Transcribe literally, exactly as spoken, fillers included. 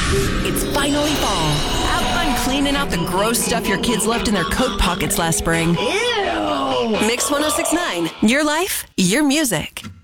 It's finally fall. Have fun cleaning out the gross stuff your kids left in their coat pockets last spring. Ew! Mix one oh six point nine. Your life, your music.